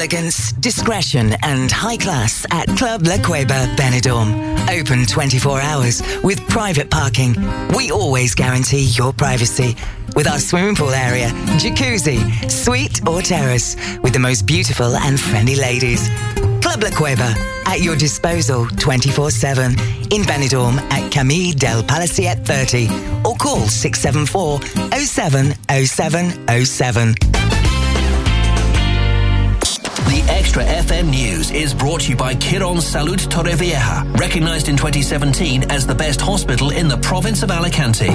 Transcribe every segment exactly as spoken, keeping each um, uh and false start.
Elegance, discretion and high class at Club La Cueva Benidorm. Open twenty-four hours with private parking. We always guarantee your privacy with our swimming pool area, jacuzzi, suite or terrace with the most beautiful and friendly ladies. Club La Cueva, at your disposal twenty-four seven in Benidorm at Camille del Palaciet thirty or call six seven four, oh seven oh seven oh seven. The Extra F M News is brought to you by Quirón Salud Torrevieja, recognised in twenty seventeen as the best hospital in the province of Alicante.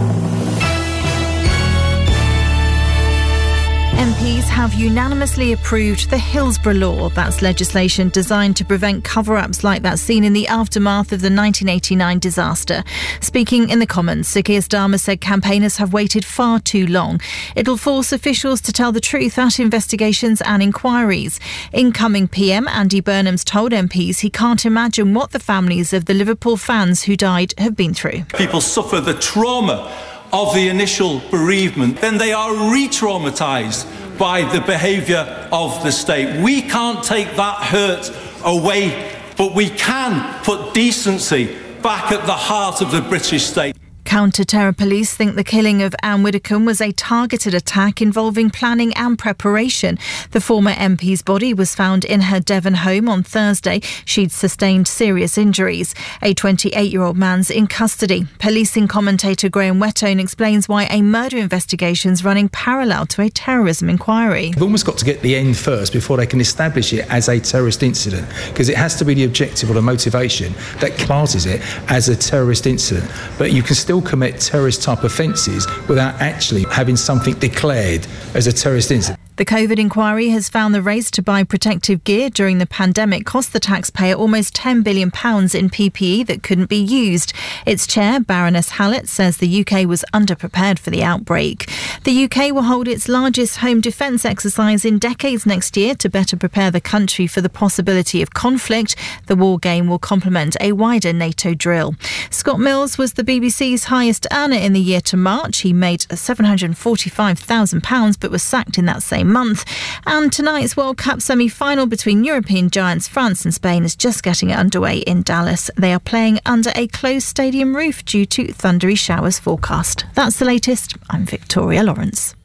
M Ps have unanimously approved the Hillsborough Law. That's legislation designed to prevent cover-ups like that seen in the aftermath of the nineteen eighty-nine disaster. Speaking in the Commons, Sir Keir Starmer said campaigners have waited far too long. It'll force officials to tell the truth at investigations and inquiries. Incoming P M Andy Burnham's told M Ps he can't imagine what the families of the Liverpool fans who died have been through. People suffer the trauma of the initial bereavement, then they are re-traumatised by the behaviour of the state. We can't take that hurt away, but we can put decency back at the heart of the British state. Counter-terror police think the killing of Anne Widdecombe was a targeted attack involving planning and preparation. The former M P's body was found in her Devon home on Thursday. She'd sustained serious injuries. A twenty-eight-year-old man's in custody. Policing commentator Graham Whettone explains why a murder investigation is running parallel to a terrorism inquiry. They've almost got to get the end first before they can establish it as a terrorist incident, because it has to be the objective or the motivation that classes it as a terrorist incident. But you can still commit terrorist type offences without actually having something declared as a terrorist incident. The COVID inquiry has found the race to buy protective gear during the pandemic cost the taxpayer almost ten billion pounds in P P E that couldn't be used. Its chair, Baroness Hallett, says the U K was underprepared for the outbreak. The U K will hold its largest home defence exercise in decades next year to better prepare the country for the possibility of conflict. The war game will complement a wider NATO drill. Scott Mills was the B B C's highest earner in the year to March. He made seven hundred forty-five thousand pounds but was sacked in that same month. And tonight's World Cup semi-final between European giants France and Spain is just getting underway in Dallas. They are playing under a closed stadium roof due to thundery showers forecast. That's the latest. I'm Victoria Lawrence.